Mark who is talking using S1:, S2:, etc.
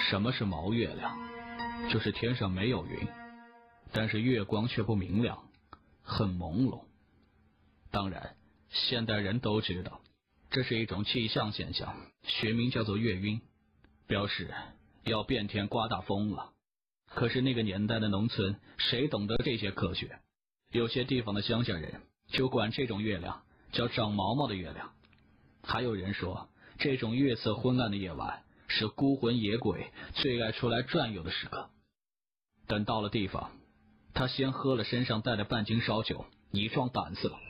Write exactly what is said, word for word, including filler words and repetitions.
S1: 什么是毛月亮？就是天上没有云，但是月光却不明亮，很朦胧。当然，现代人都知道，这是一种气象现象，学名叫做月晕，表示要变天刮大风了。可是那个年代的农村，谁懂得这些科学？有些地方的乡下人就管这种月亮叫长毛毛的月亮。还有人说，这种月色昏暗的夜晚是孤魂野鬼最爱出来转悠的时刻。等到了地方，他先喝了身上带的半斤烧酒，以壮胆子，